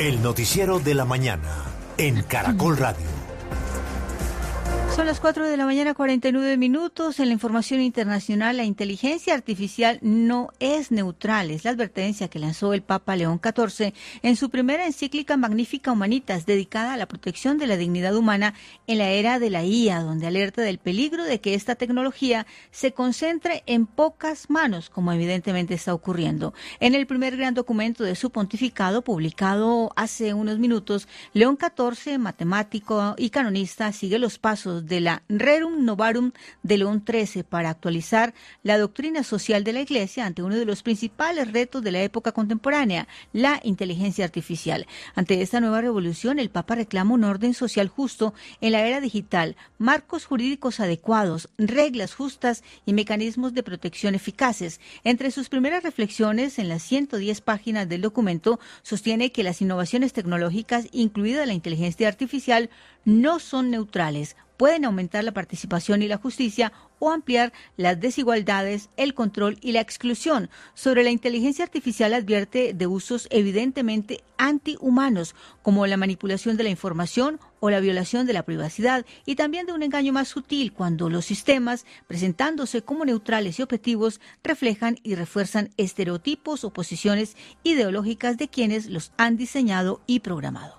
El noticiero de la mañana en Caracol Radio. Son las 4:49 a.m. En la información internacional, la inteligencia artificial no es neutral. Es la advertencia que lanzó el Papa León XIV en su primera encíclica Magnificat Humanitas, dedicada a la protección de la dignidad humana en la era de la IA, donde alerta del peligro de que esta tecnología se concentre en pocas manos, como evidentemente está ocurriendo. En el primer gran documento de su pontificado, publicado hace unos minutos, León XIV, matemático y canonista, sigue los pasos de la Rerum Novarum de León XIII para actualizar la doctrina social de la Iglesia ante uno de los principales retos de la época contemporánea, la inteligencia artificial. Ante esta nueva revolución, el Papa reclama un orden social justo en la era digital, marcos jurídicos adecuados, reglas justas y mecanismos de protección eficaces. Entre sus primeras reflexiones, en las 110 páginas del documento, sostiene que las innovaciones tecnológicas, incluida la inteligencia artificial, no son neutrales. Pueden aumentar la participación y la justicia o ampliar las desigualdades, el control y la exclusión. Sobre la inteligencia artificial advierte de usos evidentemente antihumanos, como la manipulación de la información o la violación de la privacidad, y también de un engaño más sutil cuando los sistemas, presentándose como neutrales y objetivos, reflejan y refuerzan estereotipos o posiciones ideológicas de quienes los han diseñado y programado.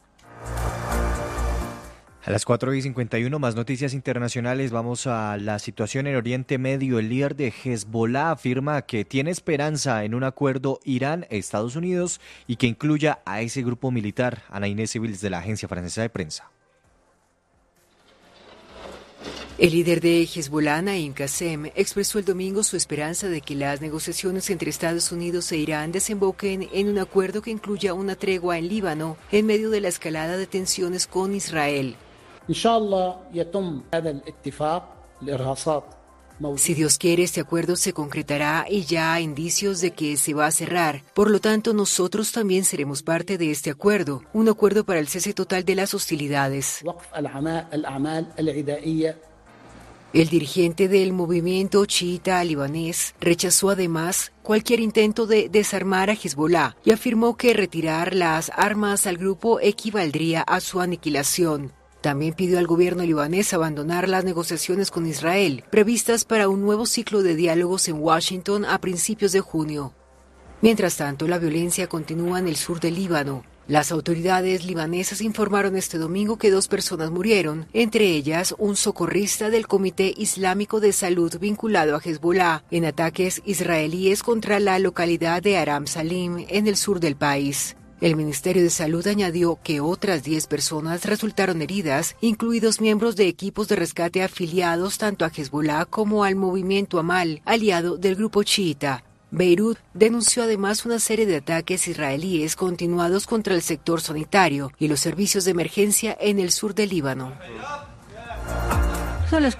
A las 4:51, más noticias internacionales. Vamos a la situación en Oriente Medio. El líder de Hezbollah afirma que tiene esperanza en un acuerdo Irán-Estados Unidos y que incluya a ese grupo militar. Ana Inés Civils, de la Agencia Francesa de Prensa. El líder de Hezbollah, Naim Qassem, expresó el domingo su esperanza de que las negociaciones entre Estados Unidos e Irán desemboquen en un acuerdo que incluya una tregua en Líbano en medio de la escalada de tensiones con Israel. Si Dios quiere, este acuerdo se concretará y ya hay indicios de que se va a cerrar. Por lo tanto, nosotros también seremos parte de este acuerdo, un acuerdo para el cese total de las hostilidades. El dirigente del movimiento chiita libanés rechazó además cualquier intento de desarmar a Hezbollah y afirmó que retirar las armas al grupo equivaldría a su aniquilación. También pidió al gobierno libanés abandonar las negociaciones con Israel, previstas para un nuevo ciclo de diálogos en Washington a principios de junio. Mientras tanto, la violencia continúa en el sur del Líbano. Las autoridades libanesas informaron este domingo que 2 personas murieron, entre ellas un socorrista del Comité Islámico de Salud vinculado a Hezbollah, en ataques israelíes contra la localidad de Aram Salim, en el sur del país. El Ministerio de Salud añadió que otras 10 personas resultaron heridas, incluidos miembros de equipos de rescate afiliados tanto a Hezbollah como al movimiento Amal, aliado del grupo chiita. Beirut denunció además una serie de ataques israelíes continuados contra el sector sanitario y los servicios de emergencia en el sur del Líbano. Son las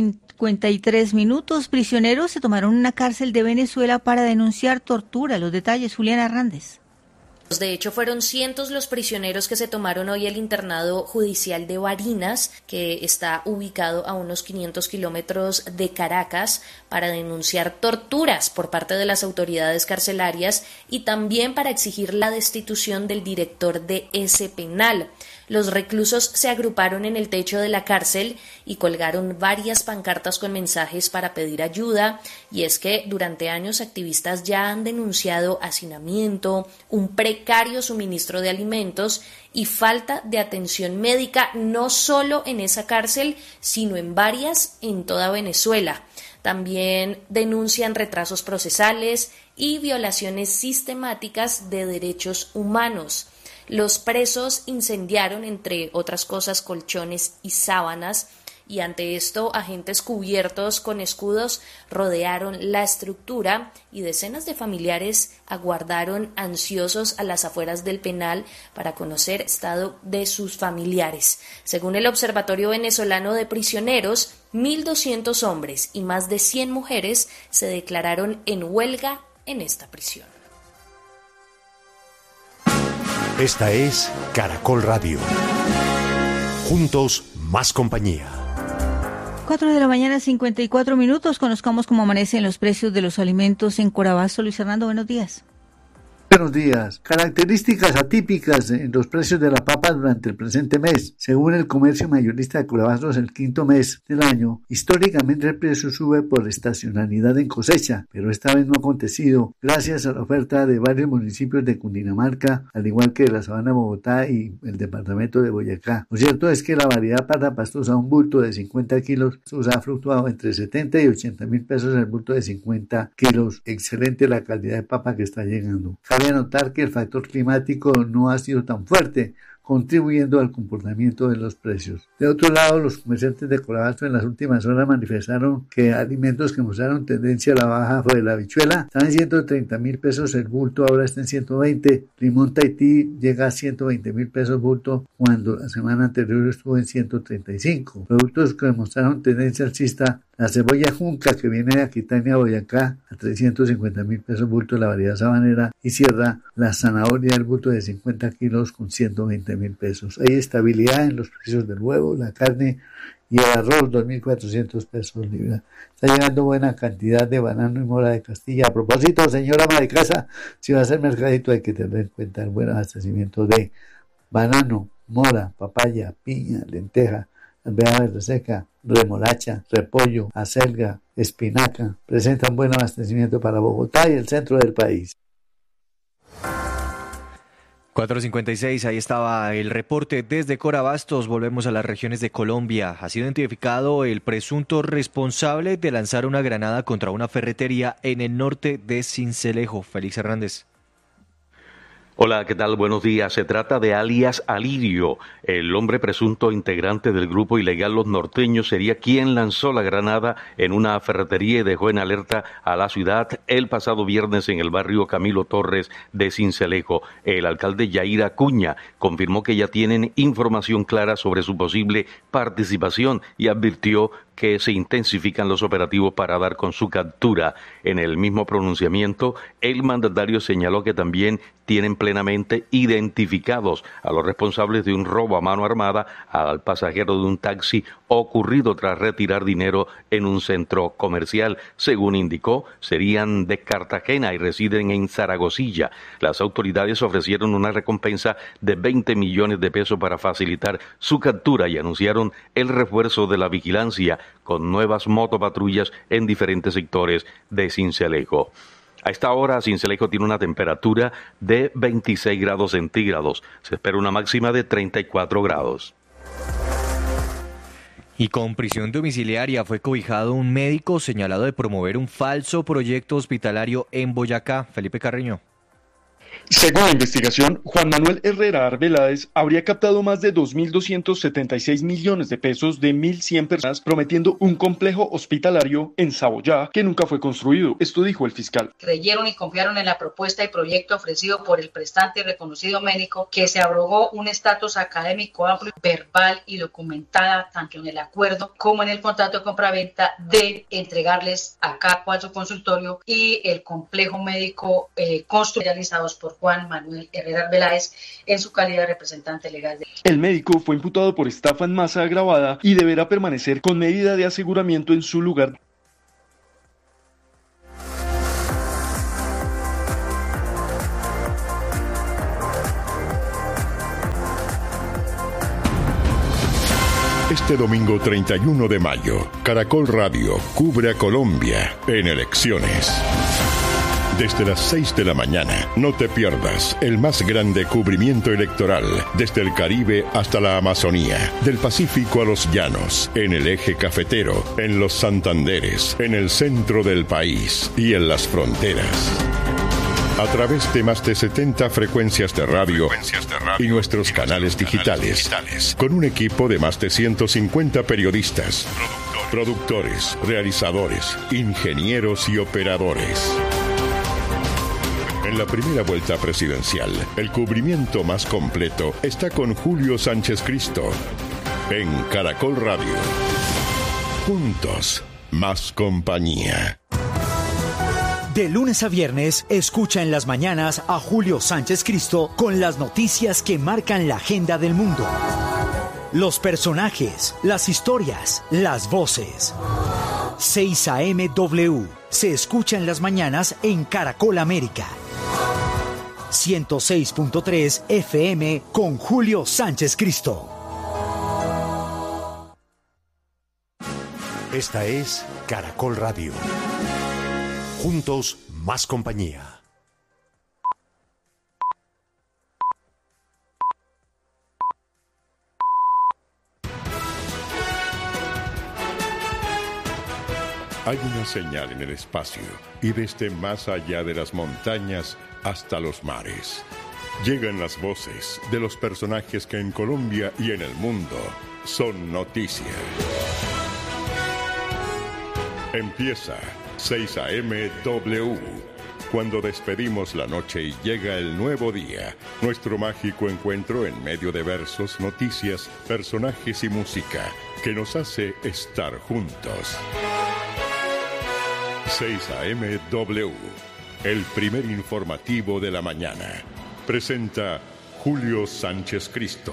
4:53. Prisioneros se tomaron una cárcel de Venezuela para denunciar tortura. Los detalles, Juliana Hernández. De hecho, fueron cientos los prisioneros que se tomaron hoy el internado judicial de Barinas, que está ubicado a unos 500 kilómetros de Caracas, para denunciar torturas por parte de las autoridades carcelarias y también para exigir la destitución del director de ese penal. Los reclusos se agruparon en el techo de la cárcel y colgaron varias pancartas con mensajes para pedir ayuda, y es que durante años activistas ya han denunciado hacinamiento, un precario suministro de alimentos y falta de atención médica, no solo en esa cárcel, sino en varias en toda Venezuela. También denuncian retrasos procesales y violaciones sistemáticas de derechos humanos. Los presos incendiaron, entre otras cosas, colchones y sábanas, y ante esto agentes cubiertos con escudos rodearon la estructura y decenas de familiares aguardaron ansiosos a las afueras del penal para conocer el estado de sus familiares. Según el Observatorio Venezolano de Prisioneros, 1.200 hombres y más de 100 mujeres se declararon en huelga en esta prisión. Esta es Caracol Radio. Juntos, más compañía. 4:54 a.m. Conozcamos cómo amanecen los precios de los alimentos en Corabazo. Luis Hernando, buenos días. Buenos días. Características atípicas en los precios de la papa durante el presente mes. Según el comercio mayorista de Corabastos, el quinto mes del año, históricamente el precio sube por estacionalidad en cosecha, pero esta vez no ha acontecido gracias a la oferta de varios municipios de Cundinamarca, al igual que de la Sabana de Bogotá y el departamento de Boyacá. Lo cierto es que la variedad pata pastosa, un bulto de 50 kilos, ha fluctuado entre 70 y 80 mil pesos el bulto de 50 kilos. Excelente la calidad de papa que está llegando. Cabe notar que el factor climático no ha sido tan fuerte, contribuyendo al comportamiento de los precios. De otro lado, los comerciantes de Corabastos en las últimas horas manifestaron que alimentos que mostraron tendencia a la baja fue la habichuela, estaba en 130 mil pesos el bulto, ahora está en 120, limón Tahití llega a 120 mil pesos bulto, cuando la semana anterior estuvo en 135. Productos que mostraron tendencia alcista: la cebolla junca, que viene de Aquitania, Boyacá, a 350 mil pesos bulto, la variedad sabanera, y cierra la zanahoria del bulto de 50 kilos con 120 mil pesos. Hay estabilidad en los precios del huevo, la carne y el arroz, 2.400 pesos libra. Está llegando buena cantidad de banano y mora de Castilla. A propósito, señora ama de casa, si va a hacer mercadito hay que tener en cuenta el buen abastecimiento de banano, mora, papaya, piña, lenteja, alveja verde seca, remolacha, repollo, acelga, espinaca. Presentan buen abastecimiento para Bogotá y el centro del país. 4:56, ahí estaba el reporte desde Corabastos. Volvemos a las regiones de Colombia. Ha sido identificado el presunto responsable de lanzar una granada contra una ferretería en el norte de Sincelejo. Félix Hernández. Hola, ¿qué tal? Buenos días. Se trata de alias Alirio. El hombre presunto integrante del grupo ilegal Los Norteños sería quien lanzó la granada en una ferretería y dejó en alerta a la ciudad el pasado viernes en el barrio Camilo Torres de Sincelejo. El alcalde Yair Acuña confirmó que ya tienen información clara sobre su posible participación y advirtió que se intensifican los operativos para dar con su captura. En el mismo pronunciamiento, el mandatario señaló que también tienen plenamente identificados a los responsables de un robo a mano armada al pasajero de un taxi ocurrido tras retirar dinero en un centro comercial. Según indicó, serían de Cartagena y residen en Zaragozilla. Las autoridades ofrecieron una recompensa de 20 millones de pesos para facilitar su captura y anunciaron el refuerzo de la vigilancia con nuevas motopatrullas en diferentes sectores de Sincelejo. A esta hora, Sincelejo tiene una temperatura de 26 grados centígrados. Se espera una máxima de 34 grados. Y con prisión domiciliaria fue cobijado un médico señalado de promover un falso proyecto hospitalario en Boyacá. Felipe Carreño. Según la investigación, Juan Manuel Herrera Arbeláez habría captado más de 2.276 millones de pesos de 1.100 personas prometiendo un complejo hospitalario en Saboyá que nunca fue construido. Esto dijo el fiscal. Creyeron y confiaron en la propuesta y proyecto ofrecido por el prestante y reconocido médico, que se abrogó un estatus académico amplio, verbal y documentada tanto en el acuerdo como en el contrato de compraventa de entregarles a cada cual su consultorio y el complejo médico construido realizados por Juan Manuel Herrera Arbeláez en su calidad de representante legal. El médico fue imputado por estafa en masa agravada y deberá permanecer con medida de aseguramiento en su lugar. Este domingo 31 de mayo, Caracol Radio cubre a Colombia en elecciones. Desde las 6 de la mañana, no te pierdas el más grande cubrimiento electoral, desde el Caribe hasta la Amazonía, del Pacífico a los llanos, en el eje cafetero, en los Santanderes, en el centro del país y en las fronteras. A través de más de 70 frecuencias de radio y nuestros canales digitales, con un equipo de más de 150 periodistas, productores, realizadores, ingenieros y operadores. En la primera vuelta presidencial, el cubrimiento más completo está con Julio Sánchez Cristo en Caracol Radio. Juntos, más compañía. De lunes a viernes, escucha en las mañanas a Julio Sánchez Cristo con las noticias que marcan la agenda del mundo. Los personajes, las historias, las voces. 6 AM W se escucha en las mañanas en Caracol América. 106.3 FM con Julio Sánchez Cristo. Esta es Caracol Radio. Juntos, más compañía. Hay una señal en el espacio y desde más allá de las montañas hasta los mares. Llegan las voces de los personajes que en Colombia y en el mundo son noticia. Empieza 6 a.m. W. Cuando despedimos la noche y llega el nuevo día, nuestro mágico encuentro en medio de versos, noticias, personajes y música que nos hace estar juntos. 6 a.m. W, el primer informativo de la mañana. Presenta Julio Sánchez Cristo.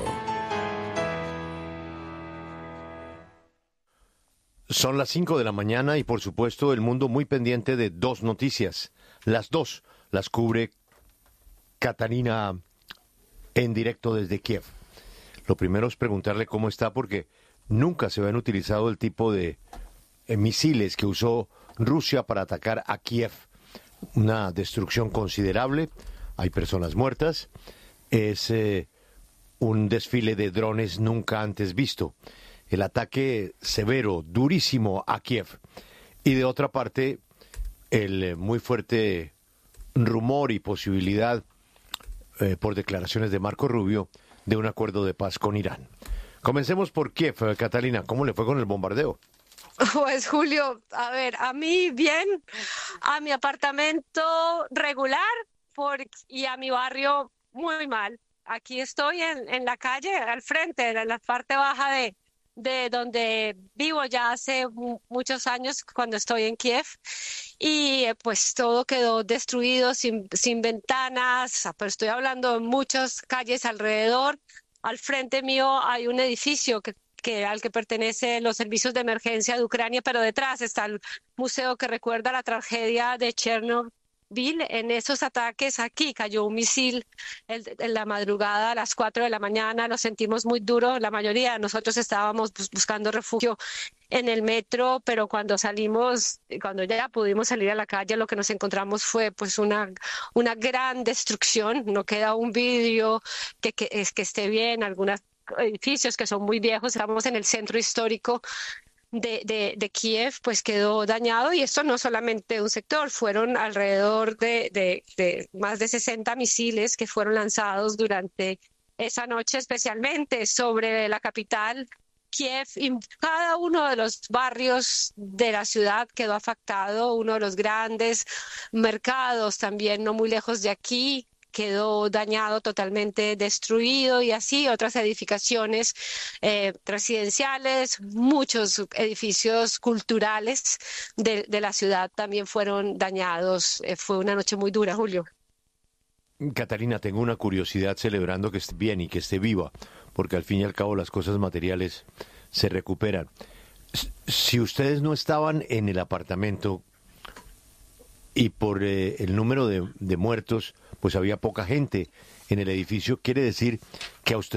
Son las 5 de la mañana y por supuesto el mundo muy pendiente de dos noticias. Las dos las cubre Catalina en directo desde Kiev. Lo primero es preguntarle cómo está porque nunca se habían utilizado el tipo de misiles que usó Rusia para atacar a Kiev. Una destrucción considerable, hay personas muertas, es un desfile de drones nunca antes visto. El ataque severo, durísimo a Kiev. Y de otra parte, el muy fuerte rumor y posibilidad, por declaraciones de Marco Rubio, de un acuerdo de paz con Irán. Comencemos por Kiev. Catalina, ¿cómo le fue con el bombardeo? Pues Julio, a ver, a mí bien, a mi apartamento regular y a mi barrio muy mal. Aquí estoy en la calle, al frente, en la parte baja de donde vivo ya hace muchos años cuando estoy en Kiev y pues todo quedó destruido, sin ventanas, pero estoy hablando de muchas calles alrededor. Al frente mío hay un edificio al que pertenece los servicios de emergencia de Ucrania, pero detrás está el museo que recuerda la tragedia de Chernobyl. En esos ataques aquí cayó un misil en la madrugada a las 4 de la mañana, lo sentimos muy duro. La mayoría de nosotros estábamos buscando refugio en el metro, pero cuando ya pudimos salir a la calle, lo que nos encontramos fue pues una gran destrucción. No queda un vidrio que esté bien, algunos edificios que son muy viejos. Estamos en el centro histórico de Kiev, pues quedó dañado, y esto no solamente un sector, fueron alrededor de más de 60 misiles que fueron lanzados durante esa noche, especialmente sobre la capital, Kiev, y cada uno de los barrios de la ciudad quedó afectado. Uno de los grandes mercados, también no muy lejos de aquí, quedó dañado, totalmente destruido, y así otras edificaciones residenciales, muchos edificios culturales de la ciudad también fueron dañados. Fue una noche muy dura, Julio. Catalina, tengo una curiosidad, celebrando que esté bien y que esté viva, porque al fin y al cabo las cosas materiales se recuperan. Si ustedes no estaban en el apartamento y por el número de muertos, pues había poca gente en el edificio, quiere decir que a ustedes